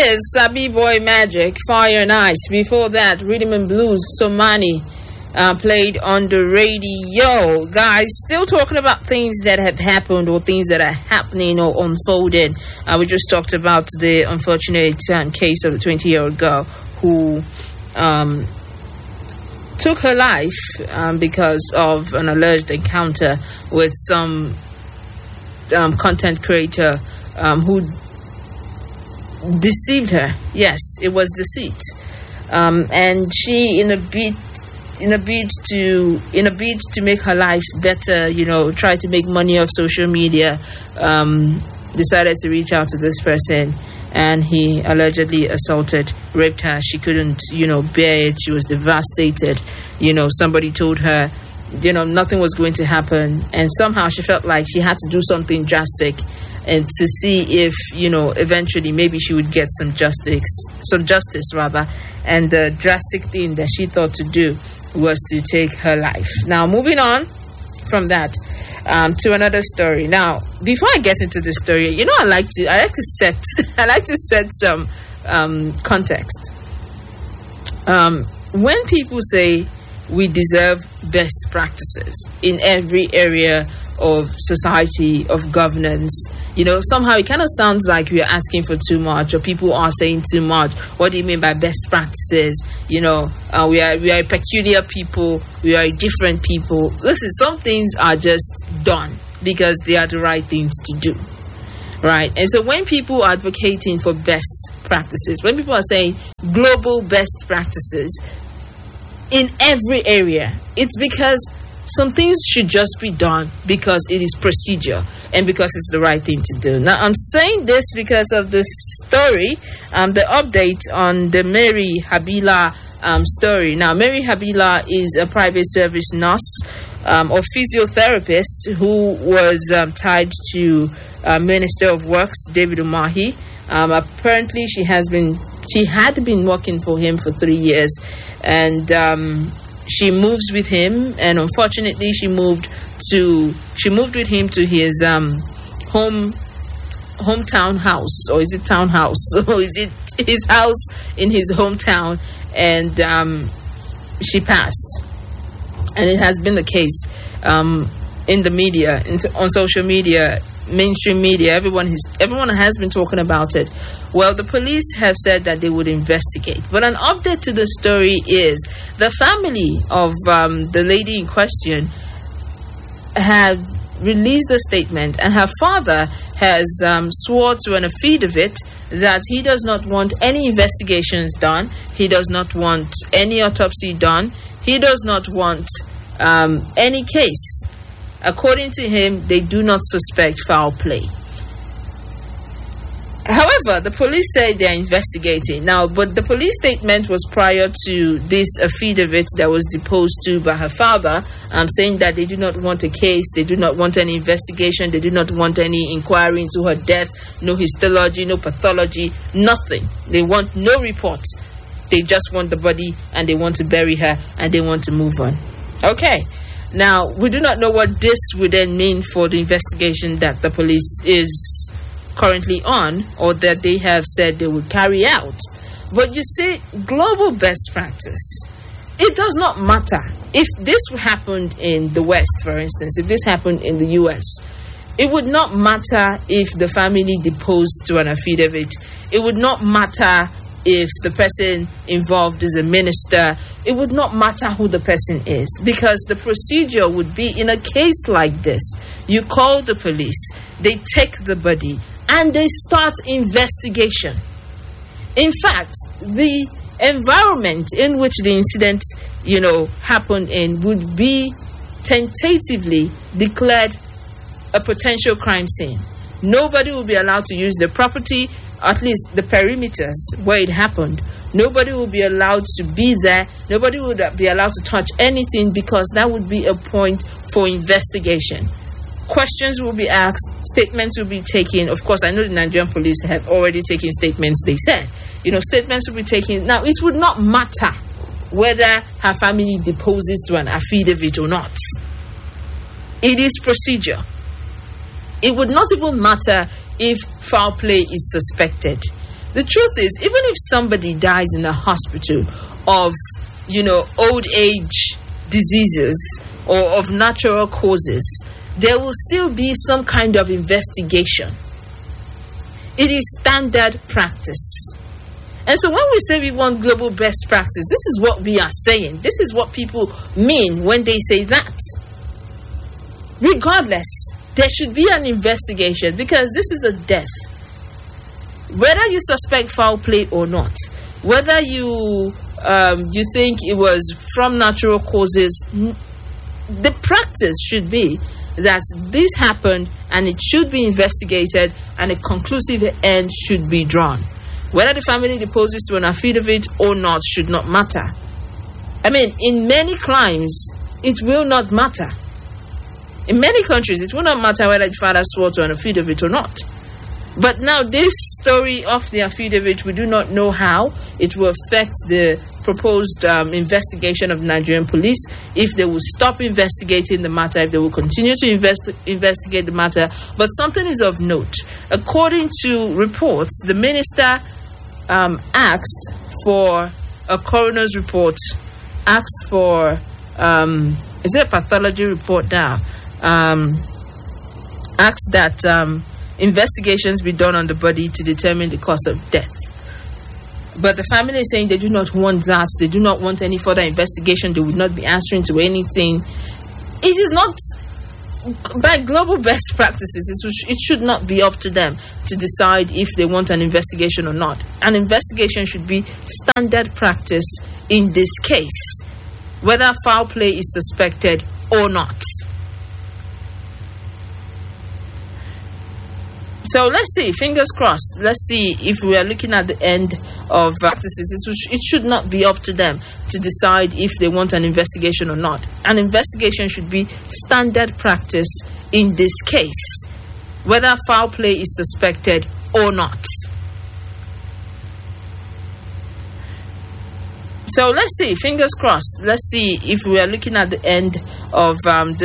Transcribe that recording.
is Sabi Boy Magic, Fire and Ice. Before that, Rhythm and Blues, Somani, played on the radio. Guys, still talking about things that have happened or things that are happening or unfolding. We just talked about the unfortunate case of a 20-year-old girl who took her life because of an alleged encounter with some content creator who deceived her. Yes, it was deceit. And she, in a bid to make her life better, try to make money off social media, decided to reach out to this person, and he allegedly raped her. She couldn't, bear it. She was devastated. Somebody told her, nothing was going to happen, and somehow she felt like she had to do something drastic, and to see if, eventually maybe she would get some justice. And the drastic thing that she thought to do was to take her life. Now, moving on from that to another story. Now, before I get into this story, I like to set some context. When people say we deserve best practices in every area of society, of governance, somehow it kind of sounds like we are asking for too much, or people are saying too much. What do you mean by best practices? We are a peculiar people. We are a different people. Listen, some things are just done because they are the right things to do, right? And so when people are advocating for best practices, when people are saying global best practices in every area, it's because some things should just be done because it is procedure and because it's the right thing to do. Now, I'm saying this because of the story, the update on the Mary Habila story. Now, Mary Habila is a private service nurse or physiotherapist who was tied to Minister of Works, David Umahi. Apparently, she had been working for him for 3 years, and she moves with him, and unfortunately she moved with him to his hometown house, or is it townhouse, or is it his house in his hometown, and she passed. And it has been the case in the media, on social media, mainstream media. Everyone has been talking about it. Well, the police have said that they would investigate. But an update to the story is the family of the lady in question have released a statement, and her father has swore to an affidavit that he does not want any investigations done. He does not want any autopsy done. He does not want any case. According to him, they do not suspect foul play. However, the police say they are investigating now, but the police statement was prior to this affidavit that was deposed to by her father, saying that they do not want a case, they do not want any investigation, they do not want any inquiry into her death, no histology, no pathology, nothing. They want no report. They just want the body, and they want to bury her, and they want to move on. Okay. Now, we do not know what this would then mean for the investigation that the police is currently on, or that they have said they would carry out. But you see, global best practice, it does not matter. If this happened in the West, for instance, if this happened in the US, it would not matter if the family deposed to an affidavit. It would not matter if the person involved is a minister. It would not matter who the person is, because the procedure would be, in a case like this, you call the police, they take the body, and they start investigation. In fact, the environment in which the incident, happened in would be tentatively declared a potential crime scene. Nobody will be allowed to use the property, at least the perimeters where it happened. Nobody will be allowed to be there. Nobody would be allowed to touch anything, because that would be a point for investigation. Questions will be asked, statements will be taken. Of course, I know the Nigerian police have already taken statements, they said. Statements will be taken. Now, it would not matter whether her family deposes to an affidavit or not. It is procedure. It would not even matter if foul play is suspected, The truth is, even if somebody dies in a hospital of, old age diseases or of natural causes, there will still be some kind of investigation. It is standard practice. And so when we say we want global best practice, this is what we are saying. This is what people mean when they say that. Regardless, there should be an investigation, because this is a death. Whether you suspect foul play or not, whether you think it was from natural causes, the practice should be that this happened and it should be investigated and a conclusive end should be drawn. Whether the family deposes to an affidavit or not should not matter. I mean, in many crimes, it will not matter. In many countries, it will not matter whether the father swore to an affidavit or not. But now this story of the affidavit, we do not know how it will affect the proposed investigation of the Nigerian police, if they will stop investigating the matter, if they will continue to investigate the matter. But something is of note. According to reports, the minister asked for a coroner's report, asked for, is it a pathology report now? Asked that investigations be done on the body to determine the cause of death. But the family is saying they do not want that. They do not want any further investigation. They would not be answering to anything. It is not, by global best practices, it should not be up to them to decide if they want an investigation or not. An investigation should be standard practice in this case, whether foul play is suspected or not. So let's see, fingers crossed. Let's see if we are looking at the end of practices. It should not be up to them to decide if they want an investigation or not. An investigation should be standard practice in this case, whether foul play is suspected or not. So let's see, fingers crossed. Let's see if we are looking at the end of